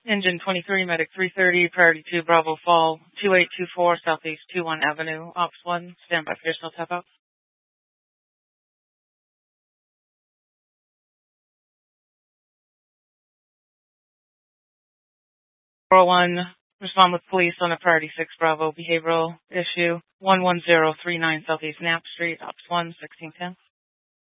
Engine 23, Medic 330, Priority 2, Bravo Fall, 2824, Southeast 21 Avenue, Ops 1, stand by for additional tap out. 401, respond with police on a Priority 6 Bravo behavioral issue, 11039 Southeast Knapp Street, Ops 1, 1610.